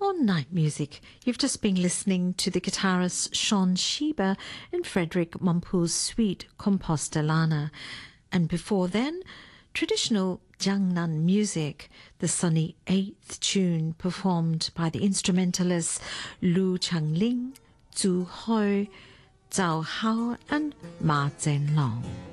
On Night Music, you've just been listening to the guitarist Shaun Sheba in Frederic Mompou's suite Compostelana. And before then, traditional Jiangnan music, the sunny eighth tune performed by the instrumentalists Lu Changling, Zhu Hoi, Zhao Hao and Ma Zhenlong.